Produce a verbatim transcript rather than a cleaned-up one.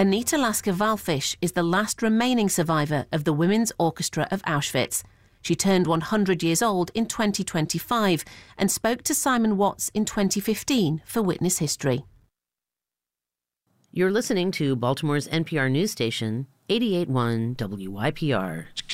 Anita Lasker-Wallfisch is the last remaining survivor of the Women's Orchestra of Auschwitz. She turned one hundred years old in twenty twenty-five and spoke to Simon Watts in twenty fifteen for Witness History. You're listening to Baltimore's N P R news station, eighty-eight point one W Y P R.